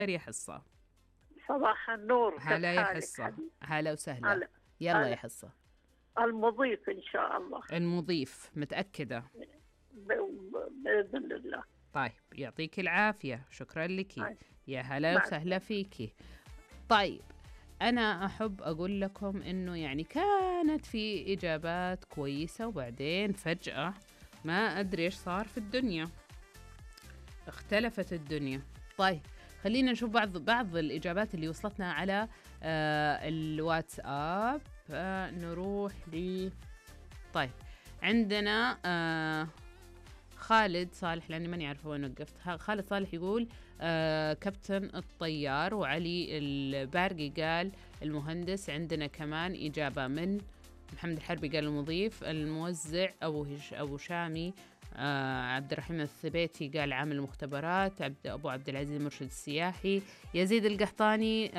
يا حصة. صباح النور، كيف هلا يا حالك حصة، حبيبي؟ هلا وسهلا. هلا. يلا يا هلا. حصة. المضيف إن شاء الله. المضيف متأكدة؟ بإذن الله. طيب يعطيك العافية، شكرا لك. هاي. يا هلا مع وسهلا السلامة. فيكي. طيب أنا أحب أقول لكم إنه يعني كانت في إجابات كويسة وبعدين فجأة ما أدري إيش صار في الدنيا، اختلفت الدنيا. طيب خلينا نشوف بعض الإجابات اللي وصلتنا على الواتساب. نروح طيب عندنا خالد صالح، لأني ماني عارفة وين وقفت. خالد صالح يقول كابتن الطيار، وعلي البارقي قال المهندس. عندنا كمان إجابة من محمد الحربي قال المضيف. الموزع أبو شامي عبد الرحيم الثبيتي قال عامل المختبرات. أبو عبد العزيز المرشد السياحي. يزيد القحطاني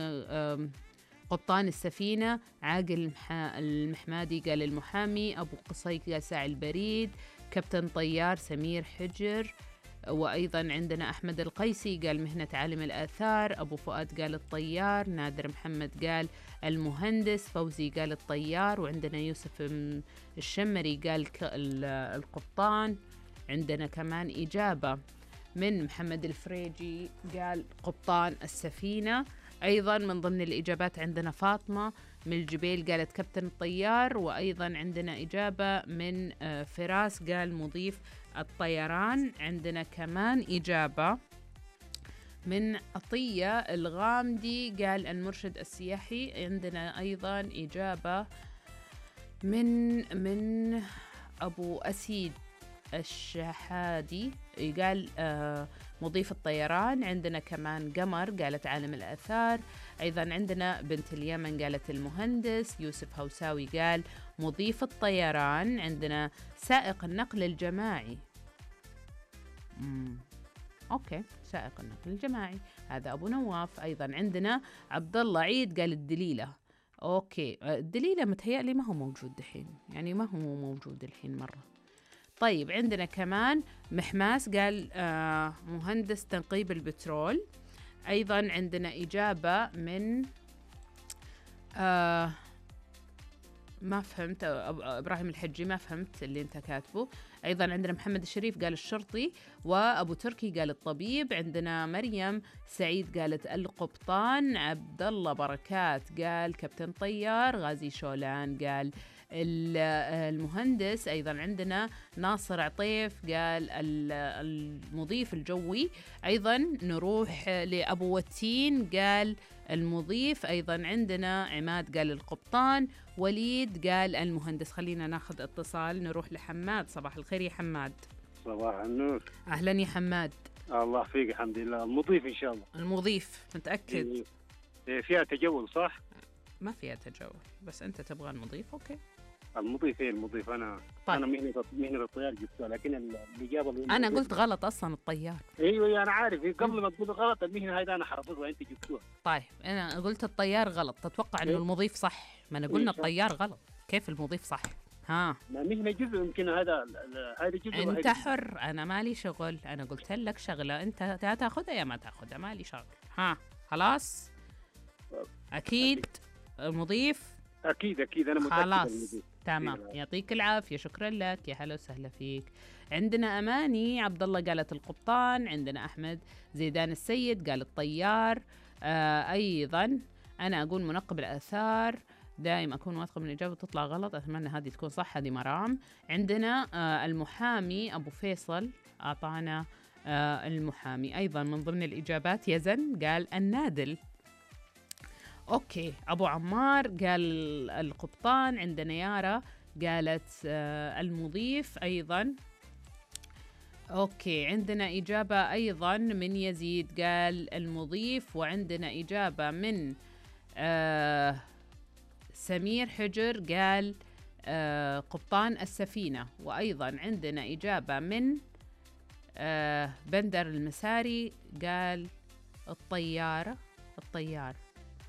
قبطان السفينة. عاقل المحمادي قال المحامي. أبو قصي قال ساعي البريد. كابتن طيار سمير حجر. وأيضا عندنا أحمد القيسي قال مهنة عالم الآثار. أبو فؤاد قال الطيار. نادر محمد قال المهندس. فوزي قال الطيار. وعندنا يوسف الشمري قال القبطان. عندنا كمان إجابة من محمد الفريجي قال قبطان السفينة. أيضا من ضمن الإجابات عندنا فاطمة من الجبيل قالت كابتن الطيار. وأيضا عندنا إجابة من فراس قال مضيف الطيران. عندنا كمان إجابة من عطية الغامدي قال المرشد السياحي. عندنا أيضا إجابة من أبو أسيد الشحادي قال مضيف الطيران. عندنا كمان قمر قالت عالم الآثار. أيضا عندنا بنت اليمن قالت المهندس. يوسف هوساوي قال مضيف الطيران. عندنا سائق النقل الجماعي. أوكي، سائق النقل الجماعي هذا أبو نواف. أيضا عندنا عبد الله عيد قال الدليلة. أوكي، الدليلة متهيألي ما هو موجود الحين، يعني ما هو موجود الحين مرة. طيب عندنا كمان محماس قال مهندس تنقيب البترول. أيضا عندنا إجابة من ما فهمت، إبراهيم الحجي ما فهمت اللي أنت كاتبه. أيضا عندنا محمد الشريف قال الشرطي. وأبو تركي قال الطبيب. عندنا مريم سعيد قالت القبطان. عبد الله بركات قال كابتن طيار. غازي شولان قال المهندس. أيضا عندنا ناصر عطيف قال المضيف الجوي. أيضا نروح لأبو وتين قال المضيف. أيضا عندنا عماد قال القبطان. وليد قال المهندس. خلينا ناخذ اتصال، نروح لحماد. صباح الخير يا حماد. صباح النور. أهلا يا حماد. الله فيك، الحمد لله. المضيف إن شاء الله. المضيف متأكد؟ فيها تجول صح؟ ما فيها تجول، بس أنت تبغى المضيف. أوكي المضيف المضيف. أنا طيب. أنا مهنة الطيار جبتها، لكن الإجابة أنا قلت غلط أصلا الطيار. أيوة أنا عارف، قبل ما تقول غلط المهنة هذه أنا حافظها، أنت جبتوها. طيب أنا قلت الطيار غلط، تتوقع إنه إيه؟ المضيف صح؟ ما أنا قلنا الطيار غلط، كيف المضيف صح؟ ها، ما مهنة جزء، يمكن هذا جزء. أنت حر، أنا مالي شغل. أنا قلت لك شغلة، أنت يا تاخذها يا ما تاخذها، مالي شغل. ها خلاص، أكيد المضيف. أكيد أنا متأكد. خلاص تمام، يعطيك العافية، شكرا لك، يا هلا وسهلا فيك. عندنا أماني عبد الله قالت القبطان. عندنا أحمد زيدان السيد قال الطيار. أيضا أنا أقول منقب الآثار. دائما أكون واثقة من الإجابة تطلع غلط، أتمنى هذه تكون صح، هذه مرام. عندنا المحامي أبو فيصل أعطانا المحامي. أيضا من ضمن الإجابات يزن قال النادل. أوكي، أبو عمار قال القبطان. عندنا يارا قالت المضيف أيضا. أوكي، عندنا إجابة أيضا من يزيد قال المضيف. وعندنا إجابة من سمير حجر قال قبطان السفينة. وأيضا عندنا إجابة من بندر المساري قال الطيار.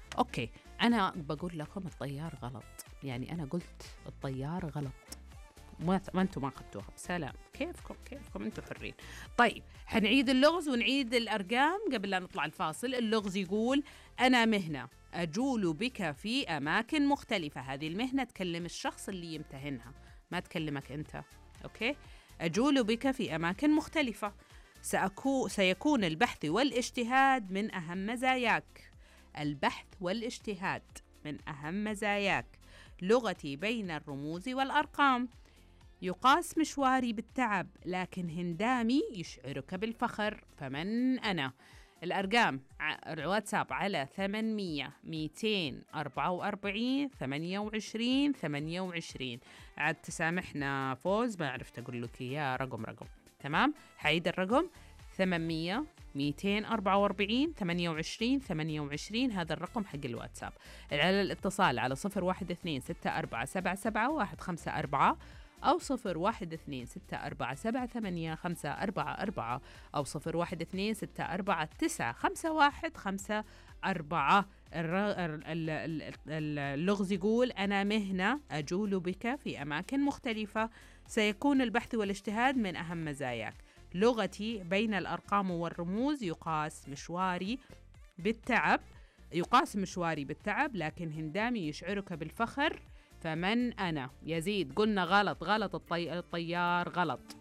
أوكي، أنا بقول لكم الطيار غلط، يعني أنا قلت الطيار غلط. ما أنتم ما أخذتوها بسلام، كيفكم أنتم حرين. طيب حنعيد اللغز ونعيد الأرقام قبل لا نطلع الفاصل. اللغز يقول: أنا مهنة أجول بك في أماكن مختلفة. هذه المهنة تكلم الشخص اللي يمتهنها، ما تكلمك أنت. أوكي؟ أجول بك في أماكن مختلفة. سيكون البحث والاجتهاد من أهم مزاياك. البحث والاجتهاد من أهم مزاياك. لغتي بين الرموز والأرقام. يقاس مشواري بالتعب، لكن هندامي يشعرك بالفخر. فمن أنا؟ الأرقام الواتساب على 800 244 28 28. عاد تسامحنا فوز، ما عرفت أقول لك إياه رقم. تمام، حعيد الرقم: 800 244 28 28. هذا الرقم حق الواتساب. على الاتصال على 012 64 77 154 أو 012 64 78 544 أو 012 64 9 51 54. اللغز يقول: أنا مهنة أجول بك في أماكن مختلفة. سيكون البحث والاجتهاد من أهم مزاياك. لغتي بين الأرقام والرموز. يقاس مشواري بالتعب، لكن هندامي يشعرك بالفخر. فمن أنا؟ يزيد قلنا غلط. الطيار غلط.